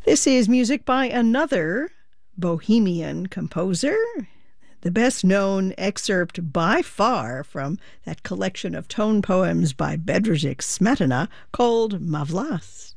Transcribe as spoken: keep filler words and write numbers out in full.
This is music by another Bohemian composer, the best known excerpt by far from that collection of tone poems by Bedřich Smetana called Ma vlast.